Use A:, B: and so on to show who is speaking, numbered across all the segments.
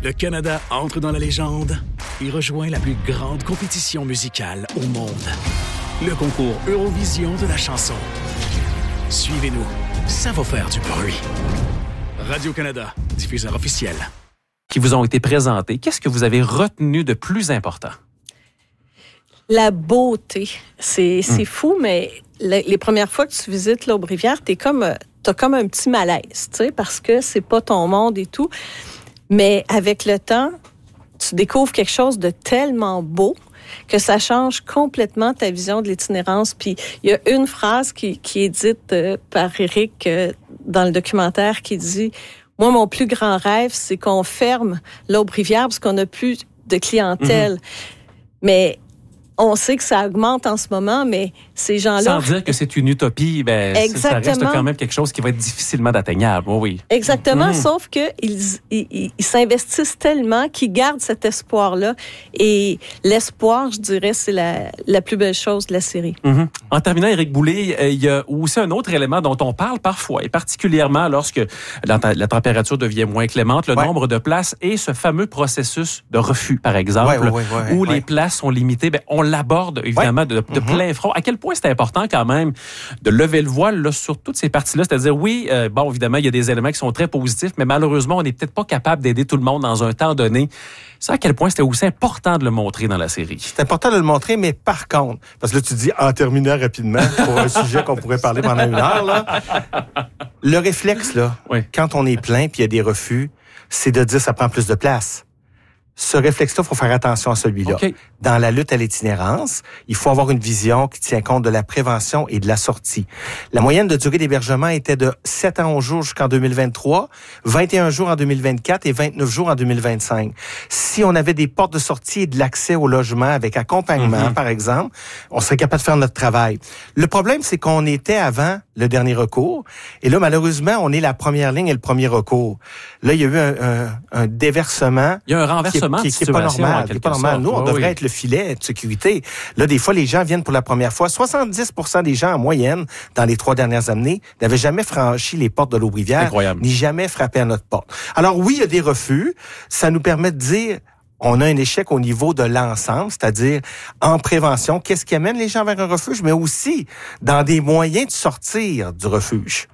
A: Le Canada entre dans la légende et rejoint la plus grande compétition musicale au monde. Le concours Eurovision de la chanson. Suivez-nous, ça va faire du bruit. Radio-Canada, diffuseur officiel.
B: Qui vous ont été présentés, qu'est-ce que vous avez retenu de plus important?
C: La beauté. C'est fou, mais les premières fois que tu visites l'Aubrivière, t'as comme un petit malaise, tu sais, parce que c'est pas ton monde et tout. Mais avec le temps, tu découvres quelque chose de tellement beau que ça change complètement ta vision de l'itinérance. Puis il y a une phrase qui est dite par Éric dans le documentaire qui dit « Moi, mon plus grand rêve, c'est qu'on ferme l'Aubrivière parce qu'on n'a plus de clientèle. » Mais on sait que ça augmente en ce moment, mais ces gens-là...
B: Sans dire que c'est une utopie, ça reste quand même quelque chose qui va être difficilement atteignable. Oui.
C: Exactement, sauf qu'ils s'investissent tellement qu'ils gardent cet espoir-là. Et l'espoir, je dirais, c'est la plus belle chose de la série.
B: En terminant, Éric Boulay, il y a aussi un autre élément dont on parle parfois, et particulièrement lorsque la température devient moins clémente, le nombre de places et ce fameux processus de refus, par exemple, où les places sont limitées. On l'aborde évidemment de plein front. À quel point c'est important quand même de lever le voile là, sur toutes ces parties-là, c'est-à-dire évidemment il y a des éléments qui sont très positifs, mais malheureusement on n'est peut-être pas capable d'aider tout le monde dans un temps donné. Ça, à quel point c'était aussi important de le montrer dans la série.
D: C'est important de le montrer, mais par contre, parce que là tu dis en terminant rapidement pour un sujet qu'on pourrait parler pendant une heure là, le réflexe là, quand on est plein puis il y a des refus, c'est de dire ça prend plus de place. Ce réflexe-là, il faut faire attention à celui-là. Dans la lutte à l'itinérance, il faut avoir une vision qui tient compte de la prévention et de la sortie. La moyenne de durée d'hébergement était de 7 à 11 jours jusqu'en 2023, 21 jours en 2024 et 29 jours en 2025. Si on avait des portes de sortie et de l'accès au logement avec accompagnement, par exemple, on serait capable de faire notre travail. Le problème, c'est qu'on était avant le dernier recours et là, malheureusement, on est la première ligne et le premier recours. Là, il y a eu un déversement.
B: Il y a un renversement
D: qui est pas normal. Qui est pas normal. Nous, on devrait être le filet de sécurité. Là, des fois, les gens viennent pour la première fois. 70% des gens, en moyenne, dans les 3 dernières années, n'avaient jamais franchi les portes de l'Aubrivière, ni jamais frappé à notre porte. Alors oui, il y a des refus. Ça nous permet de dire... On a un échec au niveau de l'ensemble, c'est-à-dire en prévention, qu'est-ce qui amène les gens vers un refuge, mais aussi dans des moyens de sortir du refuge.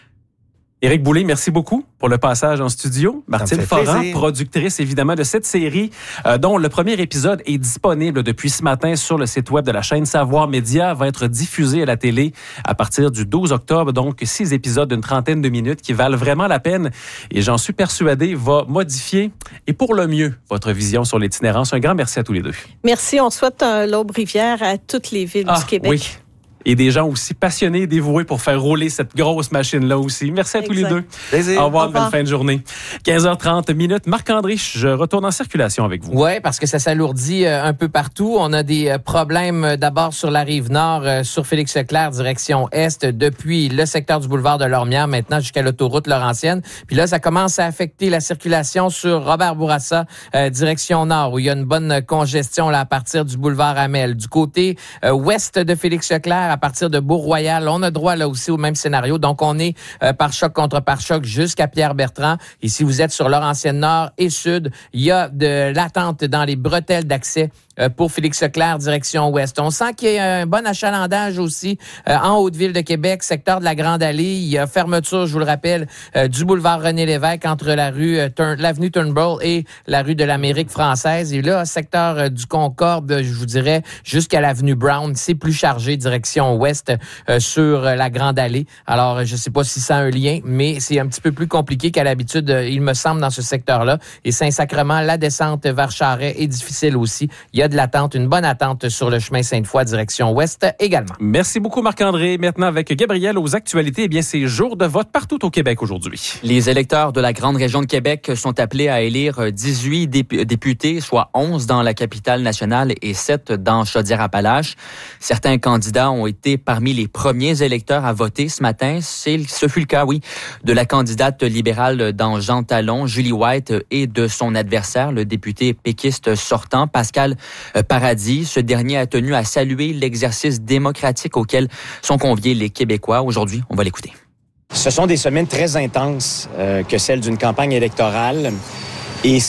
B: Éric Boulay, merci beaucoup pour le passage en studio. Martine Forant, productrice évidemment de cette série, dont le premier épisode est disponible depuis ce matin sur le site web de la chaîne Savoir Média, va être diffusé à la télé à partir du 12 octobre. Donc 6 épisodes d'une trentaine de minutes qui valent vraiment la peine et j'en suis persuadé va modifier et pour le mieux votre vision sur l'itinérance. Un grand merci à tous les deux.
C: Merci, on souhaite l'Aubrivière à toutes les villes du Québec.
B: Oui. Et des gens aussi passionnés et dévoués pour faire rouler cette grosse machine-là aussi. Merci à tous les deux.
D: Plaisir.
B: Au revoir, belle fin de journée. 15h30 minutes. Marc-André, je retourne en circulation avec vous.
E: Oui, parce que ça s'alourdit un peu partout. On a des problèmes d'abord sur la rive nord, sur Félix-Leclerc, direction est, depuis le secteur du boulevard de Lormière, maintenant jusqu'à l'autoroute Laurentienne. Puis là, ça commence à affecter la circulation sur Robert Bourassa, direction nord, où il y a une bonne congestion là à partir du boulevard Hamel. Du côté ouest de Félix-Leclerc, à partir de Beau-Royal. On a droit là aussi au même scénario. Donc, on est pare-choc contre pare-choc jusqu'à Pierre-Bertrand. Et si vous êtes sur Laurentienne-Nord et Sud, il y a de l'attente dans les bretelles d'accès pour Félix-Leclerc, direction ouest. On sent qu'il y a un bon achalandage aussi en Haute-Ville de Québec, secteur de la Grande Allée. Il y a fermeture, je vous le rappelle, du boulevard René-Lévesque entre l'avenue Turnbull et la rue de l'Amérique française. Et là, secteur du Concorde, je vous dirais, jusqu'à l'avenue Brown, c'est plus chargé, direction ouest sur la Grande Allée. Alors, je ne sais pas si ça a un lien, mais c'est un petit peu plus compliqué qu'à l'habitude, il me semble, dans ce secteur-là. Et Saint-Sacrement, la descente vers Charest est difficile aussi. Il y a de l'attente, une bonne attente sur le chemin Sainte-Foy, direction ouest également.
B: Merci beaucoup, Marc-André. Maintenant, avec Gabriel aux actualités, eh bien, c'est jour de vote partout au Québec aujourd'hui.
F: Les électeurs de la grande région de Québec sont appelés à élire 18 députés, soit 11 dans la capitale nationale et 7 dans Chaudière-Appalaches. Certains candidats ont été parmi les premiers électeurs à voter ce matin. Ce fut le cas, oui, de la candidate libérale dans Jean Talon, Julie White, et de son adversaire, le député péquiste sortant, Pascal Paradis. Ce dernier a tenu à saluer l'exercice démocratique auquel sont conviés les Québécois. Aujourd'hui, on va l'écouter.
G: Ce sont des semaines très intenses que celles d'une campagne électorale. Et